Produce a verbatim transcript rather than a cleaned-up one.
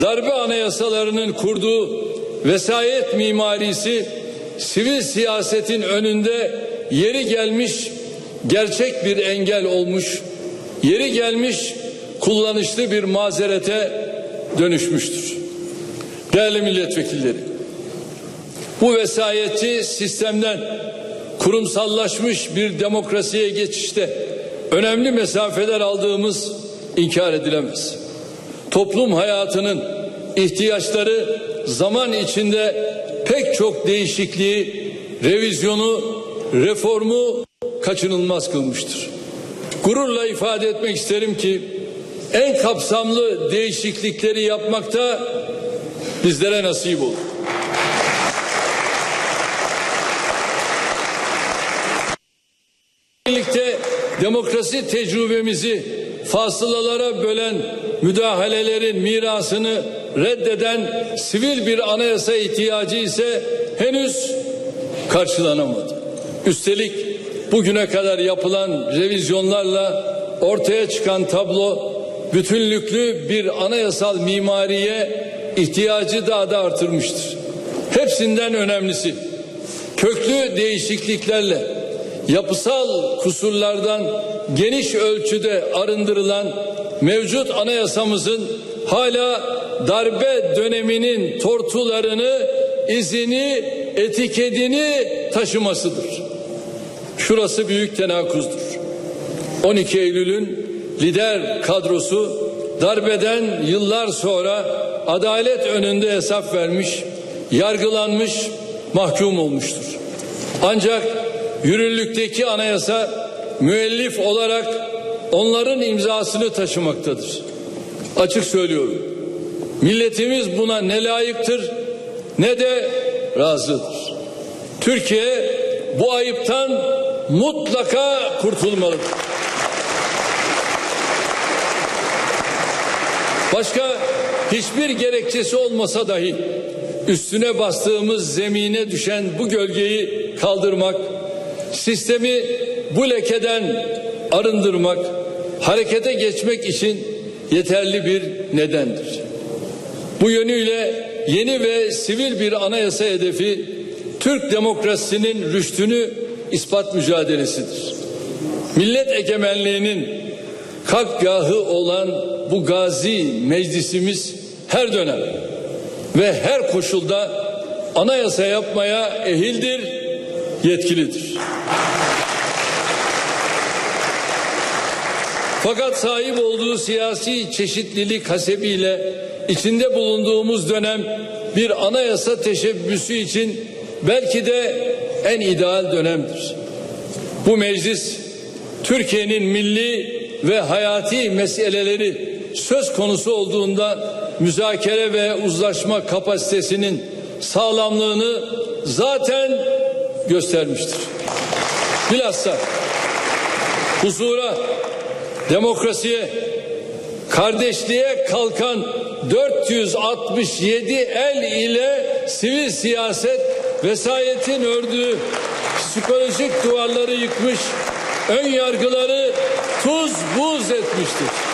Darbe anayasalarının kurduğu vesayet mimarisi sivil siyasetin önünde yeri gelmiş gerçek bir engel olmuş, yeri gelmiş kullanışlı bir mazerete dönüşmüştür. Değerli milletvekilleri, bu vesayetçi sistemden kurumsallaşmış bir demokrasiye geçişte önemli mesafeler aldığımız inkar edilemez. Toplum hayatının ihtiyaçları zaman içinde pek çok değişikliği, revizyonu, reformu kaçınılmaz kılmıştır. Gururla ifade etmek isterim ki en kapsamlı değişiklikleri yapmakta bizlere nasip oldu. Birlikte demokrasi tecrübemizi fasılalara bölen müdahalelerin mirasını reddeden sivil bir anayasa ihtiyacı ise henüz karşılanamadı. Üstelik bugüne kadar yapılan revizyonlarla ortaya çıkan tablo bütünlüklü bir anayasal mimariye ihtiyacı daha da artırmıştır. Hepsinden önemlisi köklü değişikliklerle yapısal kusurlardan geniş ölçüde arındırılan mevcut anayasamızın hala darbe döneminin tortularını, izini, etiketini taşımasıdır. Şurası büyük tenakuzdur. on iki Eylül'ün lider kadrosu darbeden yıllar sonra adalet önünde hesap vermiş, yargılanmış, mahkum olmuştur. Ancak yürürlükteki anayasa müellif olarak onların imzasını taşımaktadır. Açık söylüyorum. Milletimiz buna ne layıktır ne de razıdır. Türkiye bu ayıptan mutlaka kurtulmalıdır. Başka hiçbir gerekçesi olmasa dahi üstüne bastığımız zemine düşen bu gölgeyi kaldırmak, sistemi bu lekeden arındırmak, harekete geçmek için yeterli bir nedendir. Bu yönüyle yeni ve sivil bir anayasa hedefi Türk demokrasisinin rüştünü ispat mücadelesidir. Millet egemenliğinin kalkgahı olan bu gazi meclisimiz her dönem ve her koşulda anayasa yapmaya ehildir, yetkilidir. Fakat sahip olduğu siyasi çeşitlilik hasebiyle içinde bulunduğumuz dönem bir anayasa teşebbüsü için belki de en ideal dönemdir. Bu meclis Türkiye'nin milli ve hayati meseleleri söz konusu olduğunda müzakere ve uzlaşma kapasitesinin sağlamlığını zaten göstermiştir. Bilhassa huzura, demokrasiye, kardeşliğe kalkan dört yüz altmış yedi el ile sivil siyaset vesayetin ördüğü psikolojik duvarları yıkmış, ön yargıları tuz buz etmiştir.